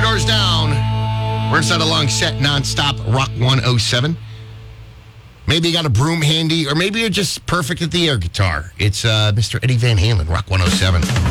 doors down. We're inside a long set, nonstop Rock 107. Maybe you got a broom handy, or maybe you're just perfect at the air guitar. It's Mr. Eddie Van Halen, Rock 107.